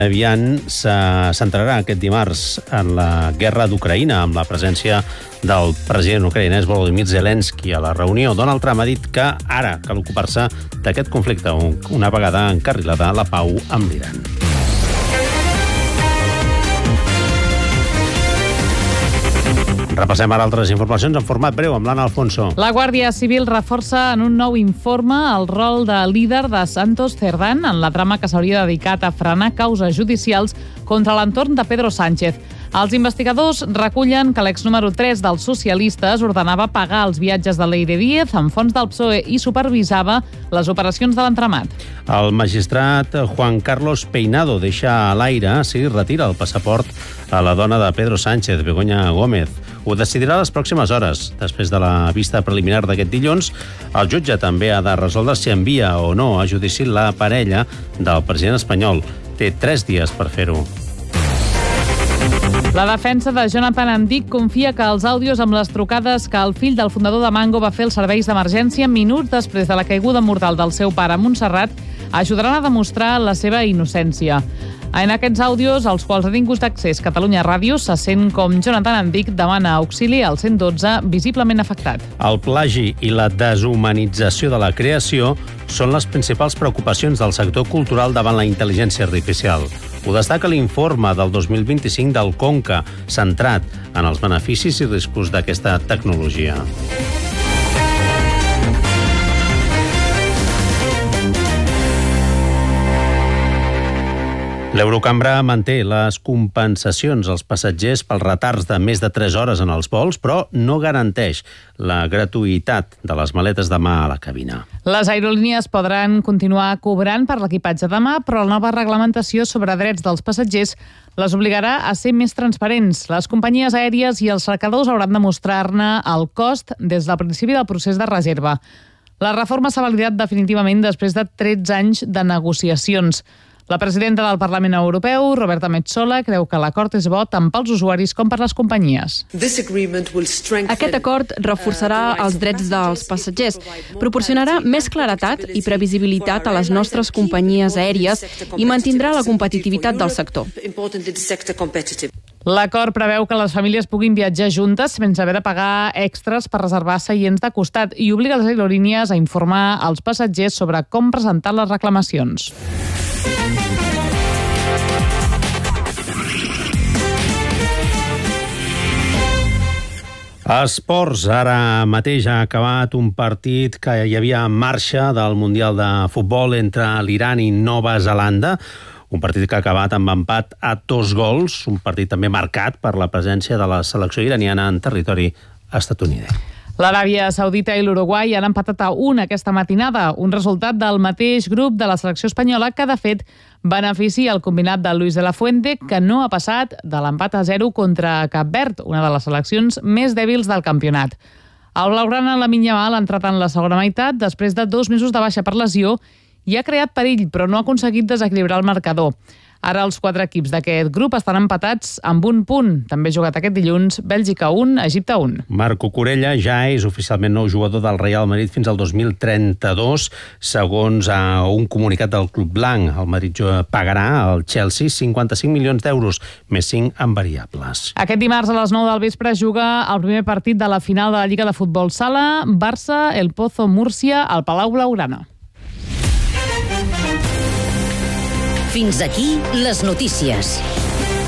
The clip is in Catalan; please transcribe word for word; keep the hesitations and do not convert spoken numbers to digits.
Avian se centrarà aquest dimarts en la guerra d'Ucraïna amb la presència del president ucraïnès Volodymyr Zelensky a la reunió. Donald Trump ha dit que ara cal ocupar-se d'aquest conflicte una vegada encarrilada la pau amb l'Iran. Repassem ara altres informacions en format breu amb l'Anna Alfonso. La Guàrdia Civil reforça en un nou informe el rol de líder de Santos Cerdán en la trama que s'hauria dedicat a frenar causes judicials contra l'entorn de Pedro Sánchez. Els investigadors recullen que l'ex número tres dels socialistes ordenava pagar els viatges de Leire Díez amb fons del P S O E i supervisava les operacions de l'entramat. El magistrat Juan Carlos Peinado deixa a l'aire si retira el passaport a la dona de Pedro Sánchez, Begoña Gómez. Ho decidirà les pròximes hores. Després de la vista preliminar d'aquest dilluns, el jutge també ha de resoldre si envia o no a judici la parella del president espanyol. Té tres dies per fer-ho. La defensa de Jonathan Andic confia que els àudios amb les trucades que el fill del fundador de Mango va fer als serveis d'emergència minuts després de la caiguda mortal del seu pare a Montserrat ajudaran a demostrar la seva innocència. En aquests àudios, als quals ha tingut accés Catalunya Ràdio, se sent com Jonathan Andic demana auxili al cent dotze, visiblement afectat. El plagi i la deshumanització de la creació són les principals preocupacions del sector cultural davant la intel·ligència artificial. Ho destaca l'informe del dos mil vint-i-cinc del Conca, centrat en els beneficis i riscos d'aquesta tecnologia. L'Eurocambra manté les compensacions als passatgers pels retards de més de tres hores en els vols, però no garanteix la gratuïtat de les maletes de mà a la cabina. Les aerolínies podran continuar cobrant per l'equipatge de mà, però la nova reglamentació sobre drets dels passatgers les obligarà a ser més transparents. Les companyies aèries i els cercadors hauran de mostrar-ne el cost des del principi del procés de reserva. La reforma s'ha validat definitivament després de tretze anys de negociacions. La presidenta del Parlament Europeu, Roberta Metsola, creu que l'acord és bo tant pels usuaris com per les companyies. Aquest acord reforçarà els drets dels passatgers, proporcionarà més claretat i previsibilitat a les nostres companyies aèries i mantindrà la competitivitat del sector. L'acord preveu que les famílies puguin viatjar juntes sense haver de pagar extras per reservar seients de costat i obliga les aerolínies a informar als passatgers sobre com presentar les reclamacions. Esports. Ara mateix ha acabat un partit que hi havia en marxa del Mundial de Futbol entre l'Iran i Nova Zelanda. Un partit que ha acabat amb empat a dos gols, un partit també marcat per la presència de la selecció iraniana en territori estatunidenc. L'Aràbia Saudita i l'Uruguai han empatat a un aquesta matinada, un resultat del mateix grup de la selecció espanyola que, de fet, beneficia el combinat de Luis de la Fuente, que no ha passat de l'empat a zero contra Cap Verd, una de les seleccions més dèbils del campionat. El blaugrana Lamine Yamal ha entrat en la segona meitat després de dos mesos de baixa per lesió i ha creat perill, però no ha aconseguit desequilibrar el marcador. Ara els quatre equips d'aquest grup estan empatats amb un punt. També ha jugat aquest dilluns Bèlgica un, Egipte un. Marco Corella ja és oficialment nou jugador del Real Madrid fins al dos mil trenta-dos, segons un comunicat del Club Blanc. El Madrid pagarà al Chelsea cinquanta-cinc milions d'euros, més cinc en variables. Aquest dimarts a les nou del vespre juga el primer partit de la final de la Lliga de Futbol Sala, Barça, El Pozo, Múrcia, al Palau Blaugrana. Fins aquí les notícies.